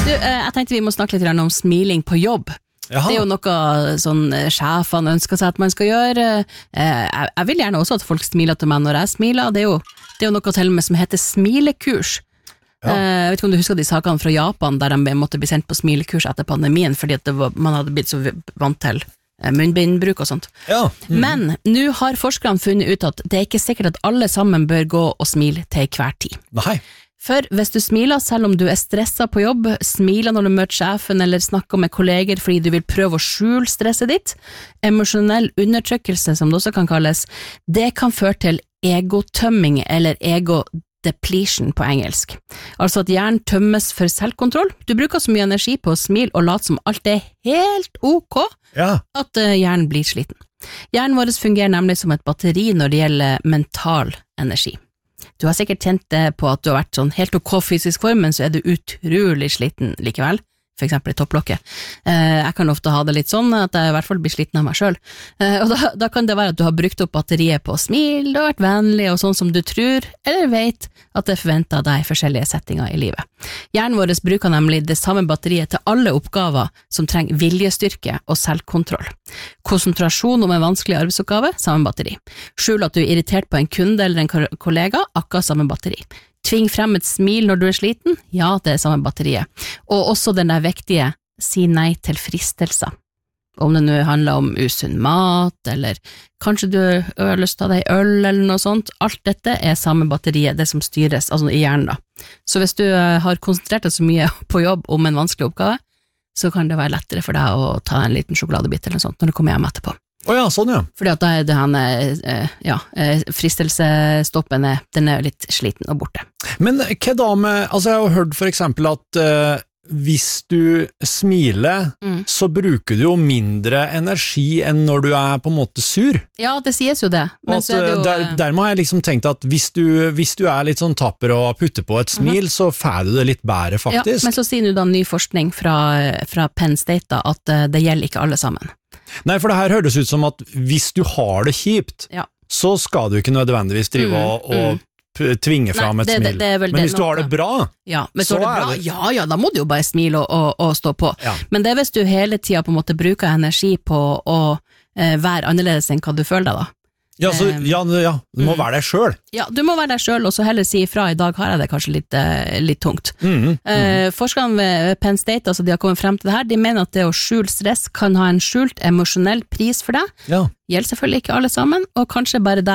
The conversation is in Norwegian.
Jeg tenkte vi må snakke litt om smiling på jobb. Jaha. Det jo noe sånn sjefene ønsker seg at man skal gjøre. Jeg vil gjerne også at folk smiler til meg når jeg smiler. Det jo noe til og med som heter smilekurs. Jeg vet ikke om du husker de sakene fra Japan der de måtte bli sendt på smilekurs etter pandemien fordi at man hadde blitt så vant til munnbindbruk og sånt. Men nå har forskerne funnet ut at det ikke sikkert at alle sammen bør gå og smile til hver tid. Nei. For hvis du smiler selv om du stresset på jobb, smiler når du møter sjefen eller snakker med kolleger fordi du vil prøve å skjule stresset ditt, emosjonell undertrykkelse som det også kan kalles, det kan føre til egotømming eller ego-depletion på engelsk. Altså at hjernen tømmes for selvkontroll. Du bruker så mye energi på å smile og late som alt helt ok, at hjernen blir sliten. Hjernen vår fungerer nemlig som et batteri når det gjelder mental energi. Du har sikkert kjent det på at du har vært sånn helt ok fysisk form, men så du utrolig sliten likevel, for eksempel i topplokket. Jeg kan ofte ha det litt sånn at jeg i hvert fall blir sliten av meg selv. Og da kan det være at du har brukt opp batteriet på smil, du har vært vennlig og sånn som du tror, eller vet at det forventer deg i forskjellige settinger i livet. Hjernen vår bruker nemlig det samme batteriet til alle oppgaver som trenger viljestyrke og selvkontroll. Konsentrasjon om en vanskelig arbeidsoppgave, samme batteri. Skjul at du irritert på en kunde eller en kollega, akkurat samme batteri. Tving frem et smil når du sliten, ja, det samme batteriet. Og også den der viktige, si nei til fristelser. Om det nå handler om usunn mat, eller kanskje du har lyst til å ta deg øl eller noe sånt, alt dette samme batteriet, det som styres, altså i hjernen da. Så hvis du har konsentrert deg så mye på jobb om en vanskelig oppgave, så kan det være lettere for deg å ta en liten sjokoladebit eller noe sånt når du kommer hjem etterpå. Ja, sånn ja. Fordi at da det fristelsestoppen den litt sliten og borte. Men hva da med, altså jeg har hørt for eksempel at hvis du smiler, så bruker du jo mindre energi enn når du på en måte sur. Ja, det sies jo det. Men så det jo, dermed har jeg liksom tenkt at hvis du litt sånn tapper og putter på et smil, så får du det litt bedre faktisk. Ja, men så sier jo da ny forskning fra Penn State da, at det gjelder ikke alle sammen. Nei, for det her høres ut som at hvis du har det kjipt, så skal du ikke nødvendigvis drive og tvinge fram et smil. Men hvis du har det bra, så da må du jo bare smile og stå på. Men det hvis du hele tiden på en måte bruker energi på å være annerledes enn hva du føler deg da. Ja, du må være deg selv. Ja, du må være deg selv, og så heller si ifra, i dag har jeg det kanskje litt tungt. Forskerne ved Penn State, altså de har kommet frem til det her, de mener at det å skjule stress kan ha en skjult emosjonell pris for deg. Gjelder selvfølgelig ikke alle sammen, og kanskje bare deg